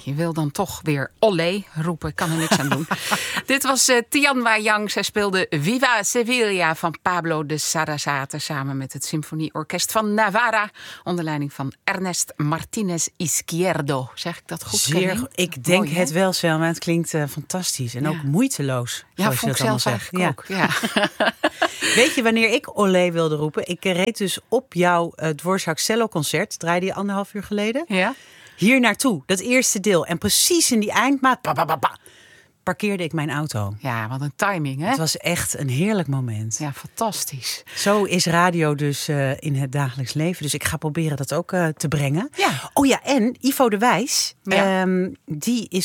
je wil dan toch weer olé roepen. Ik kan er niks aan doen. Dit was Tianwa Yang. Zij speelde Viva Sevilla van Pablo de Sarasate samen met het Symfonieorkest van Navarra onder leiding van Ernest Martinez Izquierdo. Zeg ik dat goed? Zeer goed. Ik denk het wel, Selma. Het klinkt fantastisch en ook moeiteloos. Ja, vond ik zelf eigenlijk ook. Ja. Weet je wanneer ik olé wilde roepen? Ik reed dus op jouw Dvorak celloconcert. Draaide je 1,5 uur geleden. Ja. Hier naartoe, dat eerste deel. En precies in die eindmaat parkeerde ik mijn auto. Ja, wat een timing, hè? Het was echt een heerlijk moment. Ja, fantastisch. Zo is radio dus in het dagelijks leven. Dus ik ga proberen dat ook te brengen. Ja. Oh ja, en Ivo de Wijs, Ja. die is